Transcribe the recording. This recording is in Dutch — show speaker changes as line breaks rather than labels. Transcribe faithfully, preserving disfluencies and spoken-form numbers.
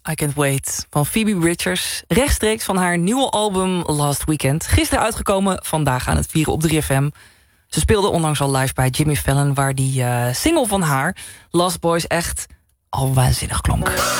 I Can't Wait van Phoebe Bridgers. Rechtstreeks van haar nieuwe album Last Weekend. Gisteren uitgekomen, vandaag aan het vieren op drie F M. Ze speelde onlangs al live bij Jimmy Fallon... waar die uh, single van haar, Lost Boys, echt al waanzinnig klonk.